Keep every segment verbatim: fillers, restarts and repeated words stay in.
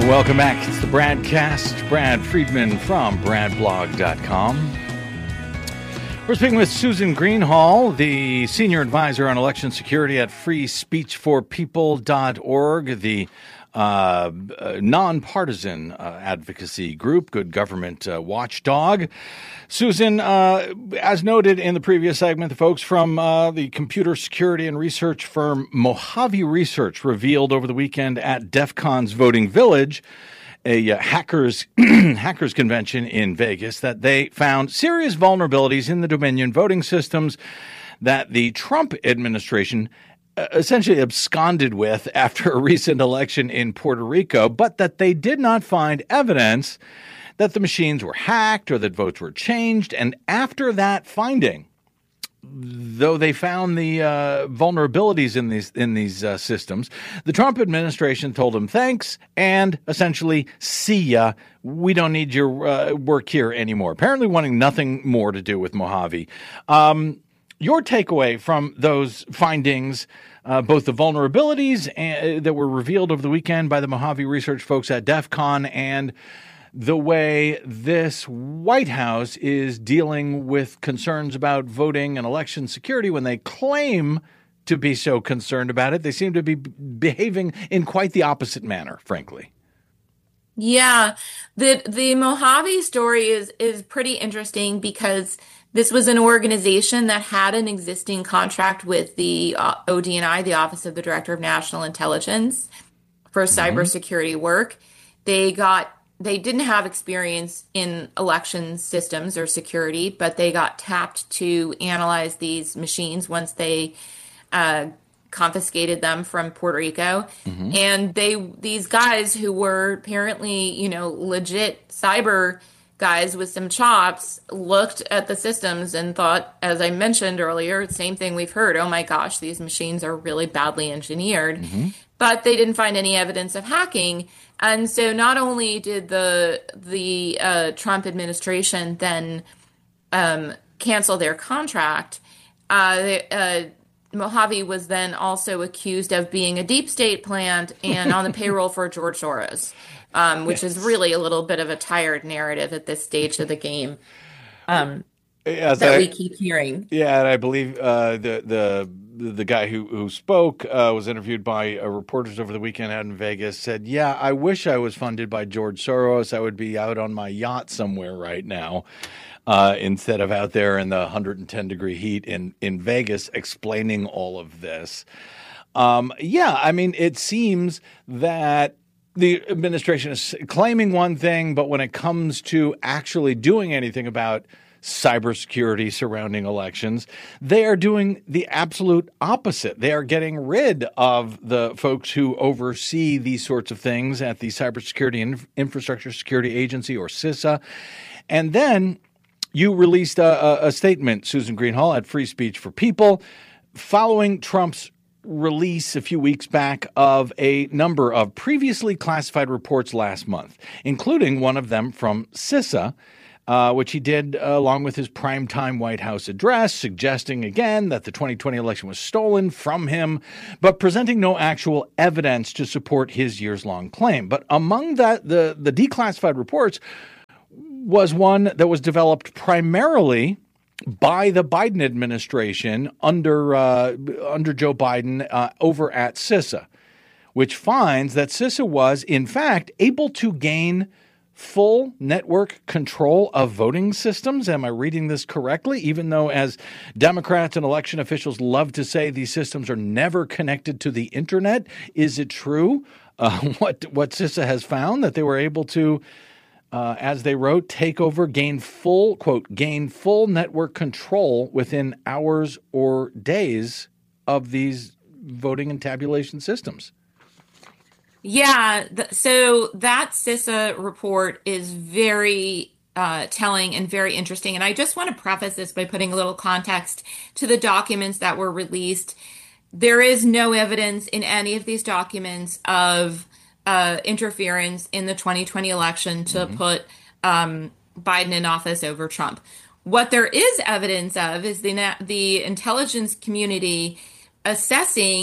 Welcome back. It's the Bradcast. Brad Friedman from brad blog dot com. We're speaking with Susan Greenhalgh, the Senior Advisor on Election Security at free speech for people dot org, the uh, nonpartisan uh, advocacy group, good government uh, watchdog. Susan, uh, as noted in the previous segment, the folks from uh, the computer security and research firm Mojave Research revealed over the weekend at DEF CON's Voting Village, a uh, hackers hackers convention in Vegas, that they found serious vulnerabilities in the Dominion voting systems that the Trump administration uh, essentially absconded with after a recent election in Puerto Rico, but that they did not find evidence that the machines were hacked or that votes were changed. And after that finding, though they found the uh, vulnerabilities in these in these uh, systems, the Trump administration told them thanks and essentially, see ya. We don't need your uh, work here anymore. Apparently wanting nothing more to do with Mojave. Um, your takeaway from those findings, uh, both the vulnerabilities and, uh, that were revealed over the weekend by the Mojave Research folks at DEF CON, and the way this White House is dealing with concerns about voting and election security when they claim to be so concerned about it. They seem to be behaving in quite the opposite manner, frankly. Yeah, the the Mojave story is is pretty interesting because this was an organization that had an existing contract with the uh, O D N I, the Office of the Director of National Intelligence, for cybersecurity mm-hmm. work. They got They didn't have experience in election systems or security, but they got tapped to analyze these machines once they uh, confiscated them from Puerto Rico. Mm-hmm. And they, these guys who were apparently, you know, legit cyber guys with some chops, looked at the systems and thought, as I mentioned earlier, same thing we've heard. Oh my gosh, these machines are really badly engineered. Mm-hmm. But they didn't find any evidence of hacking. And so not only did the the uh, Trump administration then um, cancel their contract, uh, they, uh, Mojave was then also accused of being a deep state plant and on the payroll for George Soros, um, which yes. is really a little bit of a tired narrative at this stage of the game. Um, yes, that I, we keep hearing. Yeah, and I believe uh, the the the guy who who spoke uh, was interviewed by uh, reporters over the weekend out in Vegas. Said, "Yeah, I wish I was funded by George Soros. I would be out on my yacht somewhere right now, uh, instead of out there in the one hundred ten degree heat in in Vegas explaining all of this." Um, yeah, I mean, it seems that the administration is claiming one thing, but when it comes to actually doing anything about cybersecurity surrounding elections, they are doing the absolute opposite. They are getting rid of the folks who oversee these sorts of things at the Cybersecurity and Infrastructure Security Agency, or CISA. And then you released a, a, a statement, Susan Greenhalgh, at Free Speech for People, following Trump's release a few weeks back of a number of previously classified reports last month, including one of them from CISA, Uh, which he did uh, along with his primetime White House address, suggesting again that the twenty twenty election was stolen from him, but presenting no actual evidence to support his years-long claim. But among that, the, the declassified reports was one that was developed primarily by the Biden administration under uh, under Joe Biden uh, over at CISA, which finds that CISA was, in fact, able to gain full network control of voting systems. Am I reading this correctly? Even though, as Democrats and election officials love to say, these systems are never connected to the internet, is it true uh, what what CISA has found, that they were able to, uh, as they wrote, take over, gain full, quote, gain full network control within hours or days of these voting and tabulation systems? Yeah, th- so that CISA report is very uh, telling and very interesting. And I just want to preface this by putting a little context to the documents that were released. There is no evidence in any of these documents of uh, interference in the twenty twenty election to mm-hmm. put um, Biden in office over Trump. What there is evidence of is the, the intelligence community assessing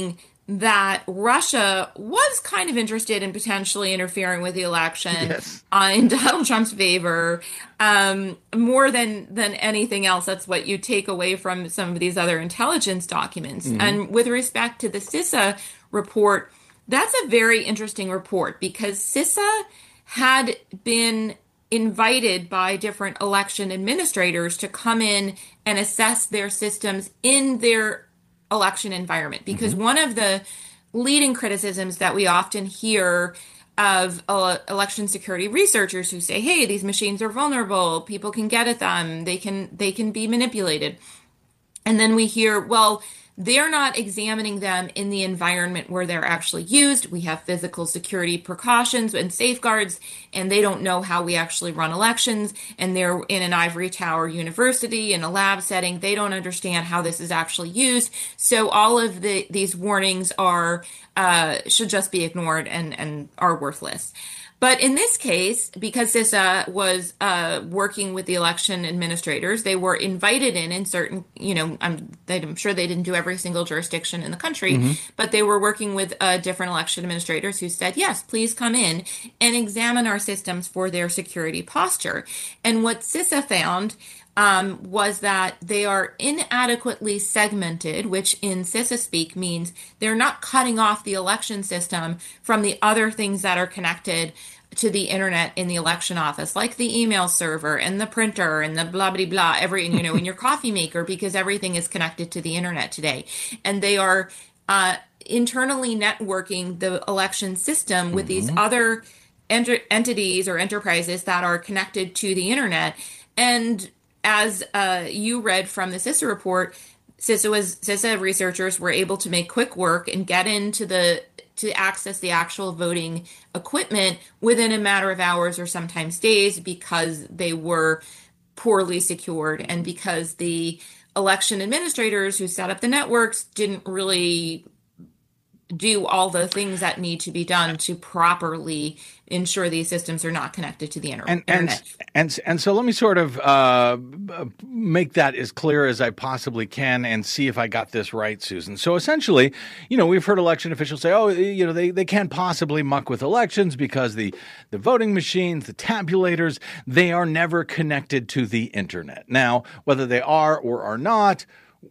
that Russia was kind of interested in potentially interfering with the election Yes. uh, in Donald Trump's favor, um, more than than anything else. That's what you take away from some of these other intelligence documents. Hmm. And with respect to the CISA report, that's a very interesting report because CISA had been invited by different election administrators to come in and assess their systems in their election environment. Because Hmm. one of the leading criticisms that we often hear of uh, election security researchers who say, "Hey, these machines are vulnerable. People can get at them. They can they can be manipulated." And then we hear, well, they're not examining them in the environment where they're actually used. We have physical security precautions and safeguards, and they don't know how we actually run elections. And they're in an ivory tower university in a lab setting. They don't understand how this is actually used. So all of the these warnings are uh, should just be ignored and and are worthless. But in this case, because CISA was uh, working with the election administrators, they were invited in in certain, you know, I'm, I'm sure they didn't do every single jurisdiction in the country, Hmm. but they were working with uh, different election administrators who said, yes, please come in and examine our systems for their security posture. And what CISA found um, was that they are inadequately segmented, which in CISA speak means they're not cutting off the election system from the other things that are connected to the internet in the election office, like the email server and the printer and the blah blah blah, every, you know, in your coffee maker, because everything is connected to the internet today. And they are uh, internally networking the election system with these Hmm. other enter- entities or enterprises that are connected to the internet. And as uh, you read from the CISA report, CISA was CISA researchers were able to make quick work and get into the to access the actual voting equipment within a matter of hours or sometimes days because they were poorly secured and because the election administrators who set up the networks didn't really do all the things that need to be done to properly ensure these systems are not connected to the inter- And internet. and and and so let me sort of uh, make that as clear as I possibly can and see if I got this right, Susan. So essentially, you know, we've heard election officials say, "Oh, you know, they, they can't possibly muck with elections because the the voting machines, the tabulators, they are never connected to the internet." Now, whether they are or are not,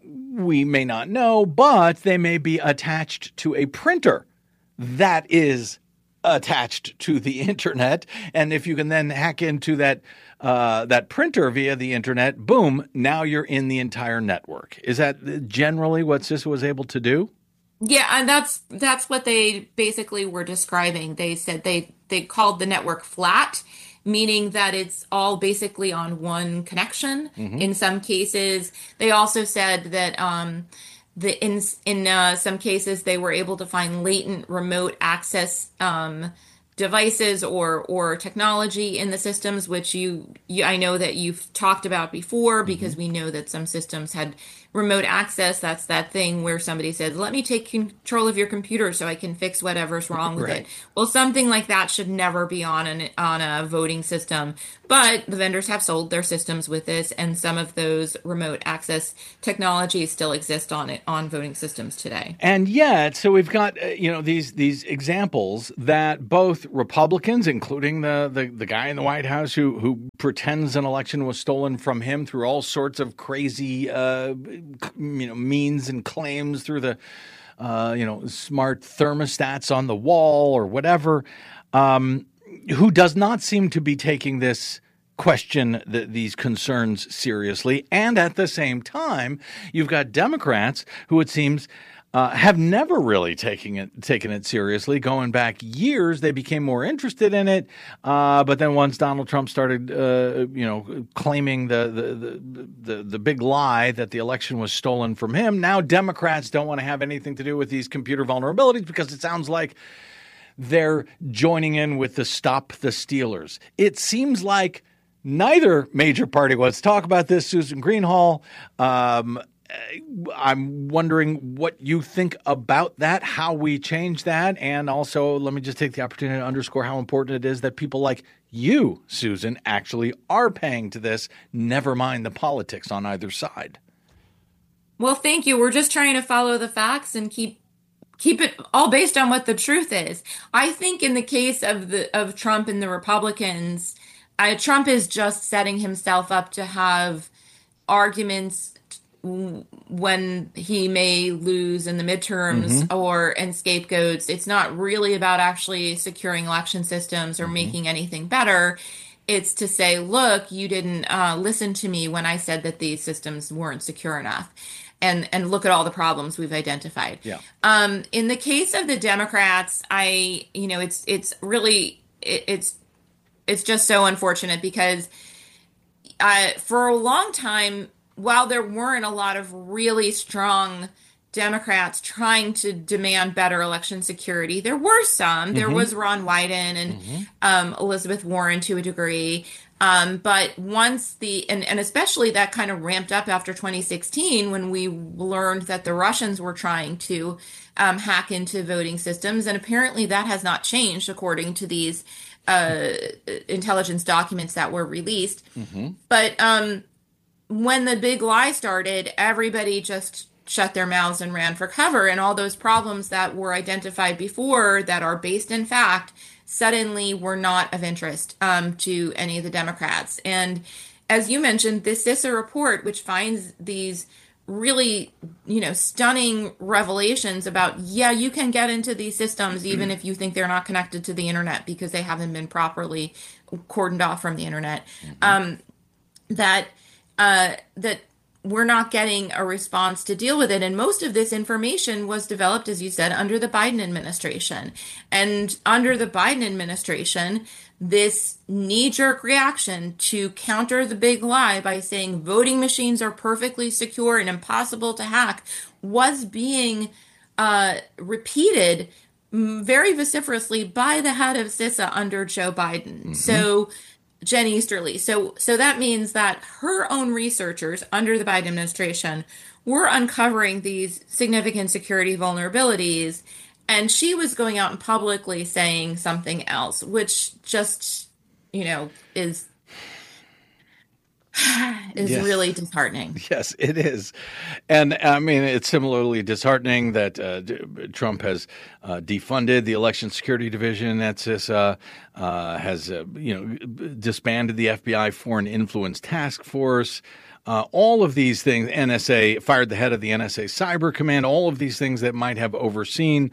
we may not know, but they may be attached to a printer that is attached to the internet. And if you can then hack into that uh, that printer via the internet, boom, now you're in the entire network. Is that generally what CISA was able to do? Yeah, and that's that's what they basically were describing. They said they they called the network flat, meaning that it's all basically on one connection. Hmm. In some cases, they also said that um, the in in uh, some cases they were able to find latent remote access um, devices or or technology in the systems, which you, you I know that you've talked about before Hmm. because we know that some systems had remote access. That's that thing where somebody says, let me take control of your computer so I can fix whatever's wrong with Right. it. Well, something like that should never be on an on a voting system. But the vendors have sold their systems with this, and some of those remote access technologies still exist on it on voting systems today. And yet, so we've got uh, you know these these examples that both Republicans, including the, the the guy in the White House who who pretends an election was stolen from him through all sorts of crazy uh, you know means and claims through the uh, you know smart thermostats on the wall or whatever, um, who does not seem to be taking this question, the, these concerns seriously. And at the same time, you've got Democrats who it seems uh, have never really taken it taken it seriously. Going back years, they became more interested in it, uh, but then once Donald Trump started, uh, you know, claiming the the, the the the big lie that the election was stolen from him, now Democrats don't want to have anything to do with these computer vulnerabilities because it sounds like they're joining in with the Stop the Stealers. It seems like neither major party wants to talk about this, Susan Greenhalgh. Um, I'm wondering what you think about that, how we change that, and also let me just take the opportunity to underscore how important it is that people like you, Susan, actually are paying to this, never mind the politics on either side. Well, thank you. We're just trying to follow the facts and keep keep it all based on what the truth is. I think in the case of the of Trump and the Republicans, uh, Trump is just setting himself up to have arguments when he may lose in the midterms Mm-hmm. or and scapegoats. It's not really about actually securing election systems or Mm-hmm. making anything better. It's to say, look, you didn't uh, listen to me when I said that these systems weren't secure enough. And, and look at all the problems we've identified. Yeah. Um, in the case of the Democrats, I, you know, it's it's really it, it's it's just so unfortunate because uh, for a long time, while there weren't a lot of really strong Democrats trying to demand better election security, there were some. There Mm-hmm. was Ron Wyden and Mm-hmm. um, Elizabeth Warren to a degree. Um, but once the, and, and especially that kind of ramped up after twenty sixteen when we learned that the Russians were trying to um, hack into voting systems. And apparently that has not changed according to these uh, intelligence documents that were released. Mm-hmm. But um, when the big lie started, everybody just shut their mouths and ran for cover. And all those problems that were identified before that are based in fact suddenly were not of interest um, to any of the Democrats. And as you mentioned, this CISA report, which finds these really, you know, stunning revelations about, yeah, you can get into these systems even if you think they're not connected to the internet because they haven't been properly cordoned off from the internet. Mm-hmm. Um, that uh, that we're not getting a response to deal with it. And most of this information was developed, as you said, under the Biden administration. And under the Biden administration, this knee-jerk reaction to counter the big lie by saying voting machines are perfectly secure and impossible to hack was being uh, repeated very vociferously by the head of CISA under Joe Biden. Mm-hmm. So Jen Easterly. So so that means that her own researchers under the Biden administration were uncovering these significant security vulnerabilities, and she was going out and publicly saying something else, which just, you know, is is Yes. really disheartening. Yes, it is. And I mean, it's similarly disheartening that uh, Trump has uh, defunded the Election Security Division at CISA, uh, has, uh, you know, disbanded the F B I Foreign Influence Task Force. Uh, all of these things, N S A, fired the head of the N S A Cyber Command, all of these things that might have overseen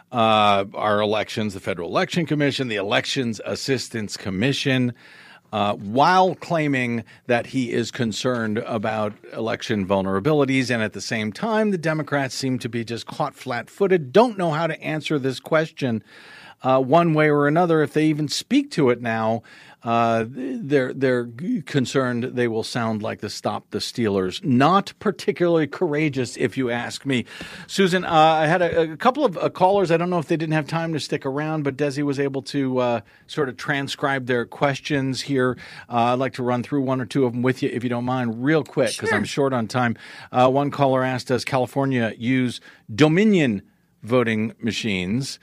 uh, our elections, the Federal Election Commission, the Elections Assistance Commission. Uh, while claiming that he is concerned about election vulnerabilities. And at the same time, the Democrats seem to be just caught flat-footed, don't know how to answer this question uh, one way or another. If they even speak to it now, uh, they're they're concerned they will sound like the Stop the Stealers. Not particularly courageous, if you ask me. Susan, uh, I had a, a couple of uh, callers. I don't know if they didn't have time to stick around, but Desi was able to uh, sort of transcribe their questions here. Uh, I'd like to run through one or two of them with you, if you don't mind, real quick, because Sure. I'm short on time. Uh, one caller asked, does California use Dominion voting machines?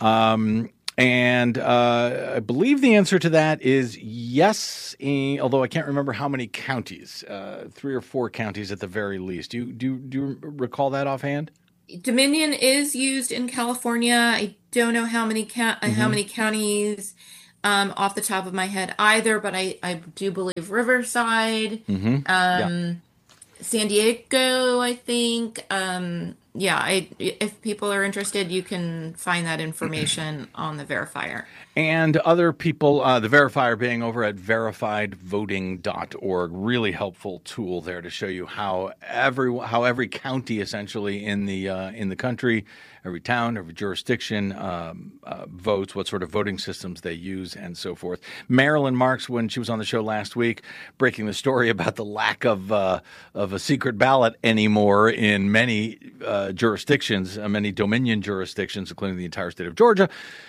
Um And uh, I believe the answer to that is yes, eh, although I can't remember how many counties, uh, three or four counties at the very least. Do you, do, you- do you recall that offhand? Dominion is used in California. I don't know how many ca- Mm-hmm. how many counties um, off the top of my head either, but I, I do believe Riverside, Mm-hmm. um, Yeah. San Diego, I think. Um, yeah, I, if people are interested, you can find that information on the verifier. And other people, uh, the verifier being over at verified voting dot org, really helpful tool there to show you how every how every county essentially in the uh, in the country, every town, every jurisdiction um, uh, votes, what sort of voting systems they use, and so forth. Marilyn Marks, when she was on the show last week, breaking the story about the lack of uh, of a secret ballot anymore in many uh, jurisdictions, uh, many Dominion jurisdictions, including the entire state of Georgia,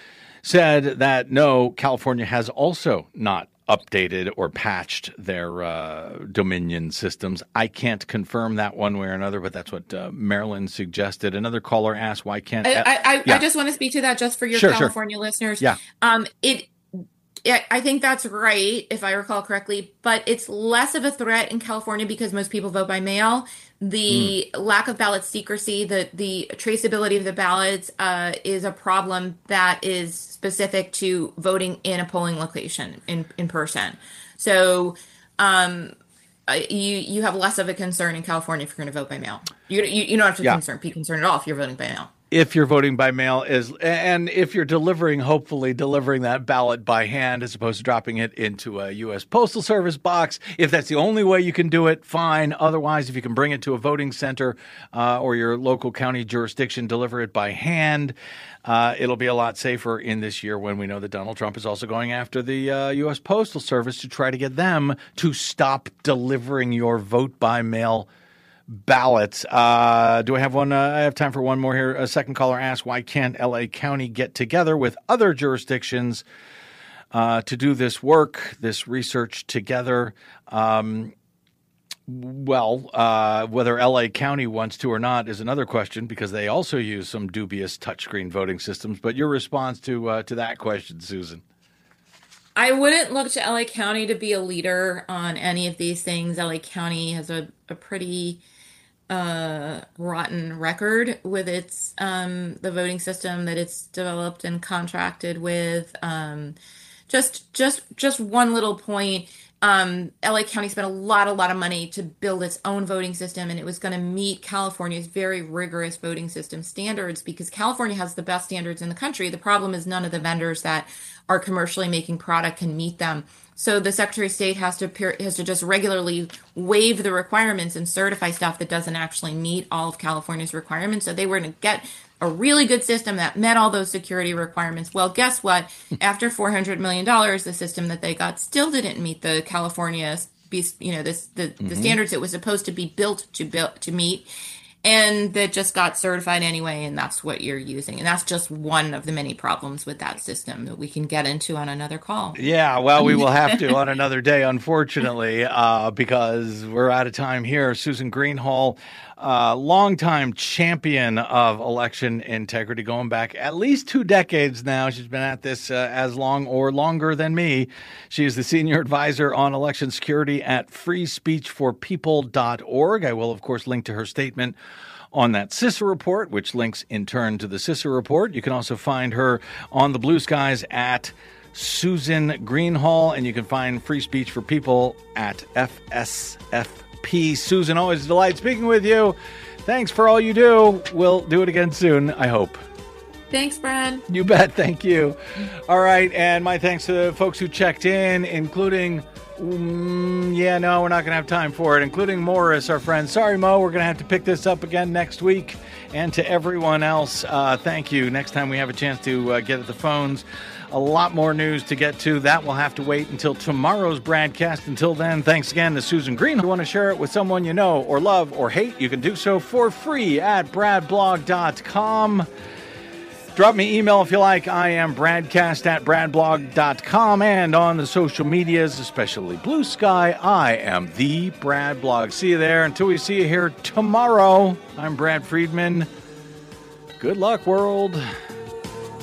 said that no, California has also not updated or patched their uh, Dominion systems. I can't confirm that one way or another, but that's what uh, Marilyn suggested. Another caller asked, why can't... I, I, yeah. I just want to speak to that just for your Sure, sure. California listeners. Yeah. Um, it Yeah, I think that's right, if I recall correctly, but it's less of a threat in California because most people vote by mail. Mm. The lack of ballot secrecy, the the traceability of the ballots, uh, is a problem that is specific to voting in a polling location in in person. So, um, uh, you you have less of a concern in California if you're going to vote by mail. You you, you don't have to Yeah. concern be concerned at all if you're voting by mail. If you're voting by mail is, and if you're delivering, hopefully delivering that ballot by hand as opposed to dropping it into a U S Postal Service box, if that's the only way you can do it, fine. Otherwise, if you can bring it to a voting center uh, or your local county jurisdiction, deliver it by hand. Uh, it'll be a lot safer in this year when we know that Donald Trump is also going after the uh, U S Postal Service to try to get them to stop delivering your vote by mail ballots. Uh, do I have one? Uh, I have time for one more here. A second caller asked, why can't L A County get together with other jurisdictions uh, to do this work, this research together? Um, well, uh, whether L A County wants to or not is another question because they also use some dubious touchscreen voting systems. But your response to uh, to that question, Susan? I wouldn't look to L A County to be a leader on any of these things. L A County has a, a pretty uh, rotten record with its um, the voting system that it's developed and contracted with. Um, just just just one little point. Um, L A County spent a lot, a lot of money to build its own voting system, and it was going to meet California's very rigorous voting system standards because California has the best standards in the country. The problem is none of the vendors that are commercially making product can meet them. So the Secretary of State has to appear, has to just regularly waive the requirements and certify stuff that doesn't actually meet all of California's requirements. So they were going to get a really good system that met all those security requirements. Well, guess what? After four hundred million dollars, the system that they got still didn't meet the California, you know, this the, mm-hmm. the standards it was supposed to be built to build to meet. And that just got certified anyway, and that's what you're using. And that's just one of the many problems with that system that we can get into on another call. Yeah, well, we will have to on another day, unfortunately, uh, because we're out of time here. Susan Greenhalgh, uh, longtime champion of election integrity, going back at least two decades now. She's been at this uh, as long or longer than me. She is the senior advisor on election security at free speech for people dot org. I will, of course, link to her statement on that CISA report, which links in turn to the CISA report. You can also find her on the Blue Skies at Susan Greenhalgh, and you can find Free Speech for People at F S F P. Susan, always a delight speaking with you. Thanks for all you do. We'll do it again soon, I hope. Thanks, Brad. You bet. Thank you. All right. And my thanks to the folks who checked in, including, um, yeah, no, we're not going to have time for it, including Morris, our friend. Sorry, Mo, we're going to have to pick this up again next week. And to everyone else, uh, thank you. Next time we have a chance to uh, get at the phones, a lot more news to get to. That will have to wait until tomorrow's broadcast. Until then, thanks again to Susan Green. If you want to share it with someone you know or love or hate, you can do so for free at brad blog dot com. Drop me email if you like. I am bradcast at brad blog dot com, and on the social medias, especially Blue Sky, I am the Brad Blog. See you there. Until we see you here tomorrow, I'm Brad Friedman. Good luck, world.